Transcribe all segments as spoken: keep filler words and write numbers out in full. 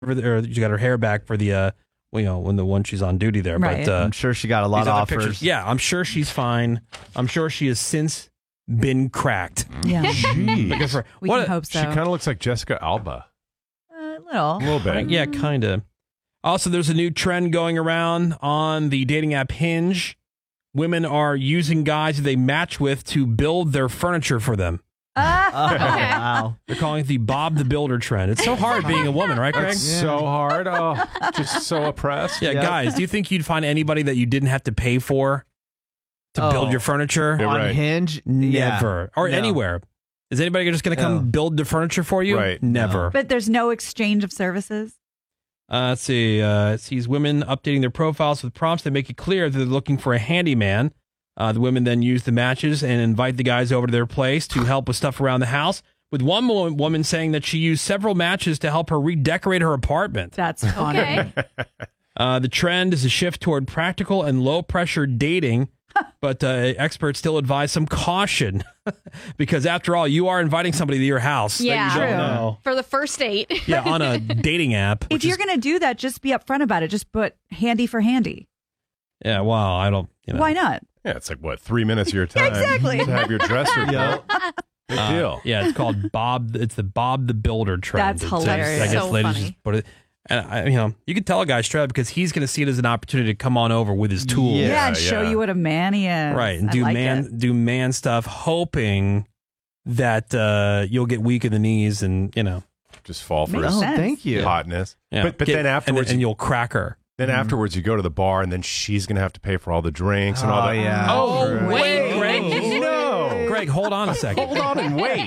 for the, or she got her hair back for the, uh, well, you know, when the one she's on duty there. Right. But uh, I'm sure she got a lot these of other offers. pictures- Yeah, I'm sure she's fine. I'm sure she has since been cracked. Yeah. But good for- We what can a- hope so. She kind of looks like Jessica Alba. A little. A little bit. Yeah, kind of. Also, there's a new trend going around on the dating app Hinge. Women are using guys that they match with to build their furniture for them. Ah. Oh, Okay. wow. They're calling it the Bob the Builder trend. It's so hard being a woman, right, Greg? That's so hard. Oh, just so oppressed. Yeah, Yep. guys, do you think you'd find anybody that you didn't have to pay for to Oh. build your furniture? Yeah, On right. Hinge? Yeah. Never. Or No. anywhere. Is anybody just going to come No. build the furniture for you? Right. Never. But there's no exchange of services. Uh, let's see. Uh, it sees women updating their profiles with prompts that make it clear that they're looking for a handyman. Uh, the women then use the matches and invite the guys over to their place to help with stuff around the house. With one wo- woman saying that she used several matches to help her redecorate her apartment. That's funny. Okay. Uh, the trend is a shift toward practical and low pressure dating, but uh, experts still advise some caution because, after all, you are inviting somebody to your house Yeah. that you don't True. know. For the first date. Yeah, on a dating app. If which you're is- going to do that, just be upfront about it. Just put handy for handy. yeah, well, I don't. You know. Why not? Yeah, it's like, what, three minutes of your time exactly. to have your dresser built. Big Uh, deal. Yeah, it's called Bob. It's the Bob the Builder trend. That's It's- it's- hilarious. I guess So ladies funny. just put it. And I, you know, you can tell a guy straight up because he's going to see it as an opportunity to come on over with his tools, Yeah, Yeah, and show yeah. you what a man he is. right, and I do like man it. do man stuff, hoping that uh, you'll get weak in the knees and you know, Just fall for Makes his Oh, sense. thank you. hotness. yeah, But, but get- then afterwards, and, and you'll crack her. then afterwards you go to the bar, and then she's going to have to pay for all the drinks and all Oh, that. yeah. Oh, True. wait, Greg, no. Greg, hold on a second. Hold on and wait.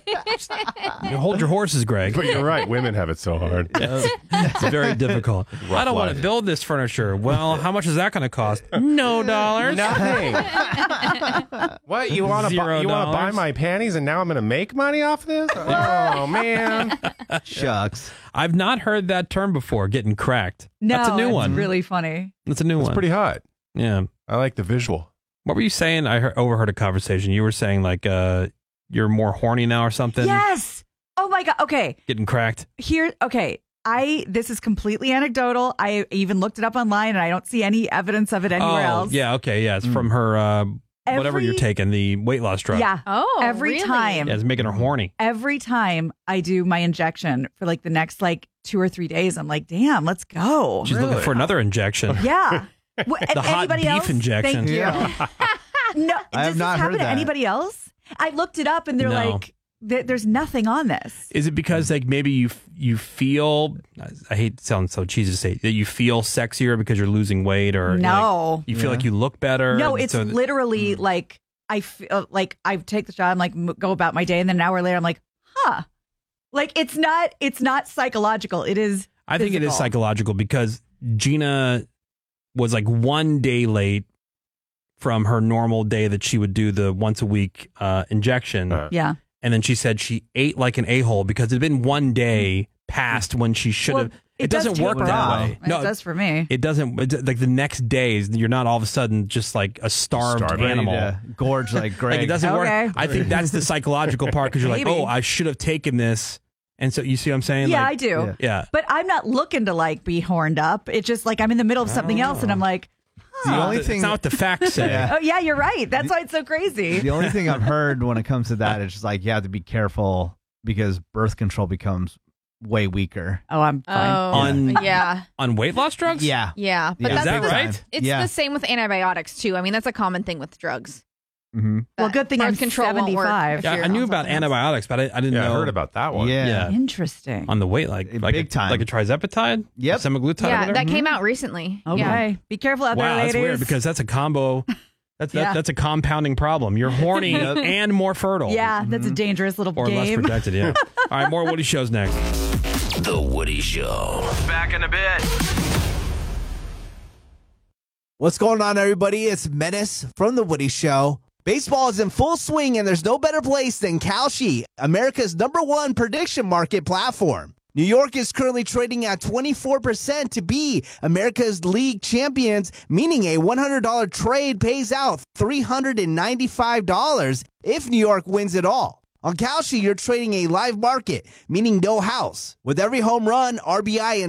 You hold your horses, Greg. But you're right. Women have it so hard. It's very difficult. I don't want to life. build this furniture. Well, how much is that going to cost? No dollars. Nothing. What, you want to buy, Zero you want to buy dollars? my panties and now I'm going to make money off this? Oh man. Shucks. I've not heard that term before. Getting cracked. No, That's a new it's one. really funny. That's a new It's one. pretty hot. Yeah. I like the visual. What were you saying? I heard, overheard a conversation. You were saying like uh, you're more horny now or something. Yes. Oh my God. Okay. Getting cracked. Here. Okay. I. This is completely anecdotal. I even looked it up online, and I don't see any evidence of it anywhere oh, else. yeah. Okay. Yeah. It's from her. Uh, whatever Every- you're taking, the weight loss drug. Yeah. Oh, Every really? time. Yeah, it's making her horny. Every time I do my injection for like the next like two or three days, I'm like, damn, let's go. She's looking for another injection. Yeah. What, The hot anybody beef else? injection. Thank you. Yeah. No, I have does not this heard happen to that. anybody else? I looked it up, and they're No. like, th- "There's nothing on this." Is it because like maybe you f- you feel? I hate it sounds so cheesy to say that you feel sexier because you're losing weight, or No. like, you feel like you look better. No, and it's so th- literally like I feel like I take the shot, I'm like m- go about my day, and then an hour later, I'm like, huh. Like it's not it's not psychological. It is. I think it is physical. psychological because Gina was like one day late from her normal day that she would do the once a week uh, injection. Uh, Yeah. And then she said she ate like an a-hole because it had been one day past when she should Well, have. it It, does doesn't work taper that off. way. It does for me. It doesn't. It's like the next days, you're not all of a sudden just like a starved Starving. animal. Yeah. Gorge like Greg. Like it doesn't Okay. work. I think that's the psychological part because you're like, Maybe. oh, I should have taken this. And so you see what I'm saying? Yeah, like, I do. Yeah. Yeah. But I'm not looking to like be horned up. It's just like I'm in the middle of something else, and I'm like, The huh. only It's thing not what the facts say. Yeah. Oh yeah, you're right. That's why it's so crazy. The only thing I've heard when it comes to that is just like you have to be careful because birth control becomes way weaker. Oh, I'm fine. Oh, On- yeah. On weight loss drugs? Yeah. Yeah. But Yeah. that's Is that the, right? It's Yeah. the same with antibiotics, too. I mean, that's a common thing with drugs. Mm-hmm. Well, That good thing birth I'm control won't work seventy-five. if Yeah, you're I knew on about something else. antibiotics, but I, I didn't Yeah, know I heard about that one. Yeah. Yeah. Interesting. on the weight, like Big like a, time. like a trizepatide, Yep. semaglutide. or Yeah, whatever? that came out recently. Okay. Yeah. Be careful out Wow, there, that's ladies. weird because that's a combo. That's that, Yeah. that's a compounding problem. You're horny and more fertile. yeah, that's a dangerous little or less game. protected. Yeah. All right, more Woody shows next. The Woody Show. Back in a bit. What's going on, everybody? It's Menace from The Woody Show. Baseball is in full swing, and there's no better place than Kalshi, America's number one prediction market platform. New York is currently trading at twenty-four percent to be America's league champions, meaning a one hundred dollars trade pays out three hundred ninety-five dollars if New York wins it all. On Kalshi, you're trading a live market, meaning no house. With every home run, R B I, and